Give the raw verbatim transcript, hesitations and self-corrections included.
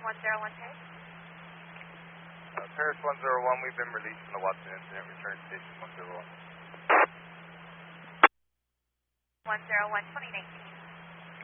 one zero one Paris. Uh, Paris one zero one, we've been released from the Watson incident. Return station one zero one. one zero one, twenty nineteen.